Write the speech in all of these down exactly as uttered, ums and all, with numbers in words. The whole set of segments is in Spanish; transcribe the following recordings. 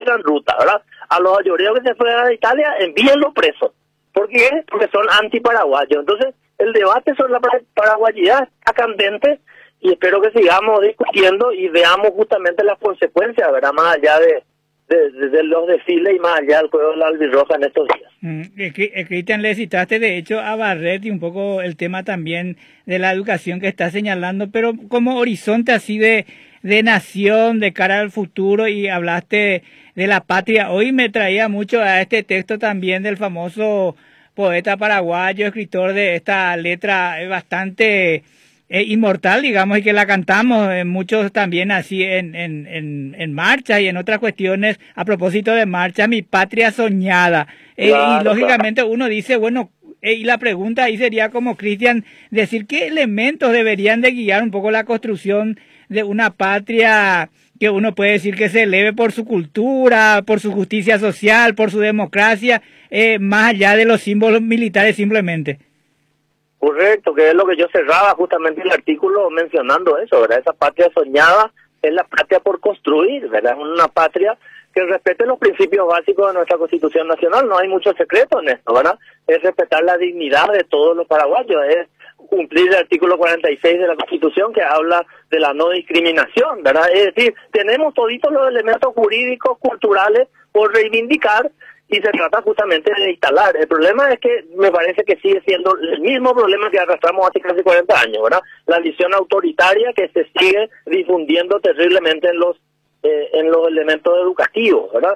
hagan ruta, ¿verdad? A los ayoreos que se fueron a Italia, envíenlos presos. ¿Por qué? Porque son antiparaguayos. Entonces, el debate sobre la paraguayidad está candente y espero que sigamos discutiendo y veamos justamente las consecuencias, ¿verdad? Más allá de, de, de, de los desfiles y más allá del juego de la albirroja en estos días. Mm, eh, Cristian, le citaste de hecho a Barret y un poco el tema también de la educación que está señalando, pero como horizonte así de, de nación, de cara al futuro, y hablaste de la patria. Hoy me traía mucho a este texto también del famoso poeta paraguayo, escritor de esta letra bastante eh, inmortal, digamos, y que la cantamos eh, muchos también así en, en, en, en marcha y en otras cuestiones. A propósito de marcha, Mi Patria Soñada. Eh, claro, y lógicamente claro. Uno dice, bueno, eh, y la pregunta ahí sería como Cristian, decir qué elementos deberían de guiar un poco la construcción de una patria que uno puede decir que se eleve por su cultura, por su justicia social, por su democracia, eh, más allá de los símbolos militares simplemente. Correcto, que es lo que yo cerraba justamente el artículo mencionando eso, ¿verdad? Esa patria soñada es la patria por construir, ¿verdad? Una patria que respete los principios básicos de nuestra Constitución Nacional. No hay mucho secreto en esto, ¿verdad? Es respetar la dignidad de todos los paraguayos, es cumplir el artículo cuarenta y seis de la Constitución que habla de la no discriminación, ¿verdad? Es decir, tenemos toditos los elementos jurídicos, culturales por reivindicar y se trata justamente de instalar. El problema es que me parece que sigue siendo el mismo problema que arrastramos hace casi cuarenta años, ¿verdad? La visión autoritaria que se sigue difundiendo terriblemente en los eh, en los elementos educativos, ¿verdad?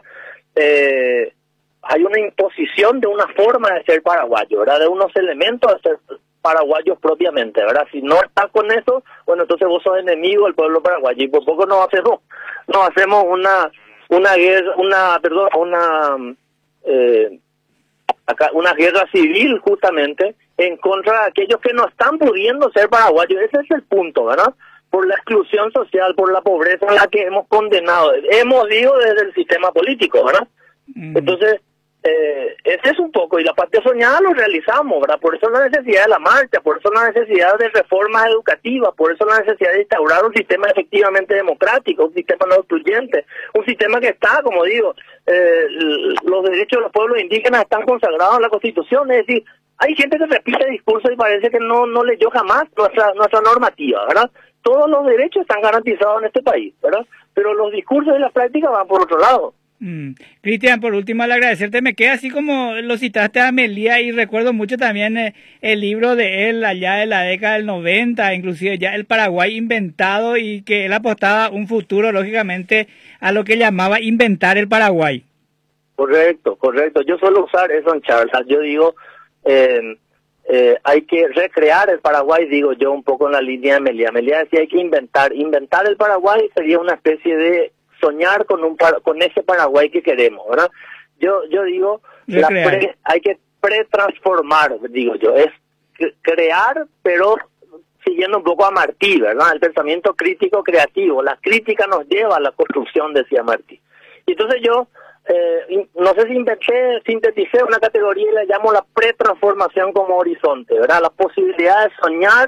Eh, hay una imposición de una forma de ser paraguayo, ¿verdad? De unos elementos de ser paraguayos propiamente, ¿verdad? Si no estás con eso, bueno, entonces vos sos enemigo del pueblo paraguayo y por poco nos hacemos, nos hacemos una una guerra, una, perdón, una eh, acá, una guerra civil justamente en contra de aquellos que no están pudiendo ser paraguayos. Ese es el punto, ¿verdad? Por la exclusión social, por la pobreza a la que hemos condenado, hemos dicho desde el sistema político, ¿verdad? Mm. Entonces, Eh, ese es un poco, y la patria soñada lo realizamos, ¿verdad? Por eso la necesidad de la marcha, por eso la necesidad de reformas educativas, por eso la necesidad de instaurar un sistema efectivamente democrático, un sistema no excluyente, un sistema que está, como digo, eh, los derechos de los pueblos indígenas están consagrados en la Constitución. Es decir, hay gente que repite discursos y parece que no no leyó jamás nuestra nuestra normativa, ¿verdad? Todos los derechos están garantizados en este país, ¿verdad? Pero los discursos y las prácticas van por otro lado. Mm. Cristian, por último, al agradecerte, me queda así como lo citaste a Melía y recuerdo mucho también eh, el libro de él allá de la década del noventa, inclusive ya el Paraguay inventado, y que él apostaba un futuro, lógicamente, a lo que llamaba inventar el Paraguay. Correcto, correcto. Yo suelo usar eso en charlas. Yo digo, eh, eh, hay que recrear el Paraguay, digo yo, un poco en la línea de Melía. Melía decía, hay que inventar. Inventar el Paraguay sería una especie de soñar con un con ese Paraguay que queremos, ¿verdad? Yo yo digo, la pre, hay que pretransformar, digo yo, es crear, pero siguiendo un poco a Martí, ¿verdad? El pensamiento crítico creativo, la crítica nos lleva a la construcción, decía Martí. Y entonces yo, eh, no sé si inventé, sinteticé una categoría y la llamo la pretransformación como horizonte, ¿verdad? La posibilidad de soñar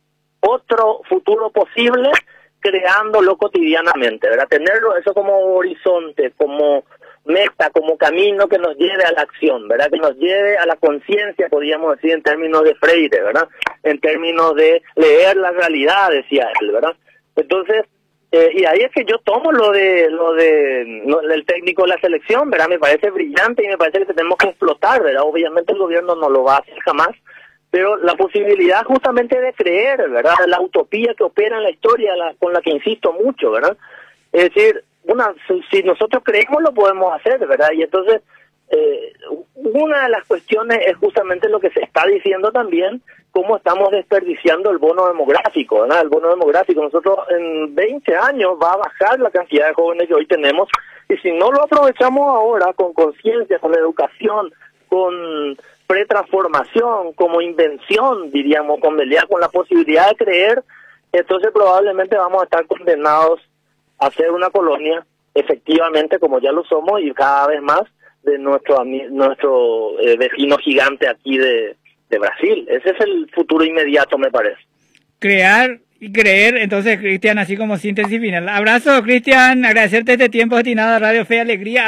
otro futuro posible, creándolo cotidianamente, ¿verdad? Tenerlo eso como horizonte, como meta, como camino que nos lleve a la acción, ¿verdad? Que nos lleve a la conciencia, podríamos decir, en términos de Freire, ¿verdad? En términos de leer la realidad, decía él, ¿verdad? Entonces, eh, y ahí es que yo tomo lo de, lo de, lo, el técnico de la selección, ¿verdad? Me parece brillante y me parece que tenemos que explotar, ¿verdad? Obviamente el gobierno no lo va a hacer jamás, pero la posibilidad justamente de creer, ¿verdad? La utopía que opera en la historia, la, con la que insisto mucho, ¿verdad? Es decir, una, si nosotros creemos lo podemos hacer, ¿verdad? Y entonces, eh, una de las cuestiones es justamente lo que se está diciendo también, cómo estamos desperdiciando el bono demográfico, ¿verdad? El bono demográfico, nosotros en veinte años va a bajar la cantidad de jóvenes que hoy tenemos, y si no lo aprovechamos ahora con conciencia, con educación, con pretransformación, como invención, diríamos, con Melía, con la posibilidad de creer, entonces probablemente vamos a estar condenados a ser una colonia, efectivamente, como ya lo somos, y cada vez más, de nuestro nuestro eh, vecino gigante aquí de, de Brasil. Ese es el futuro inmediato, me parece. Crear y creer, entonces, Cristian, así como síntesis final. Abrazo, Cristian, agradecerte este tiempo destinado a Radio Fe y Alegría.